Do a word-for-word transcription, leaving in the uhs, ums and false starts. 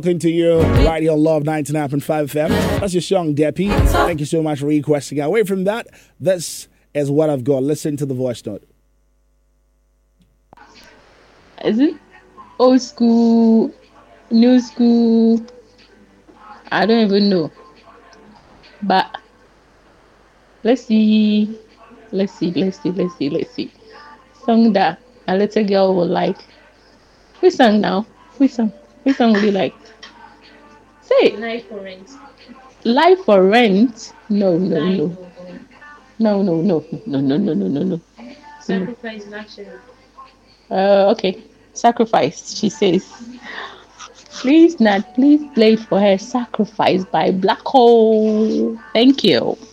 Talking to you right here on Love ninety-nine point five F M. That's your song, Deppy. Thank you so much for requesting. Away from that, this is what I've got. Listen to the voice note. Is it old school, new school? I don't even know. But let's see. Let's see. Let's see. Let's see. Let's see. Song that a little girl will like. Which song now? Which song? Which song will you like? Say it. Life for rent. Life for rent? No, no, no. No, no, no, no, no, no, no, no, no. Sacrifice luxury. Uh, okay. Sacrifice, she says. Please, Nat, please play for her Sacrifice by Black Hole. Thank you.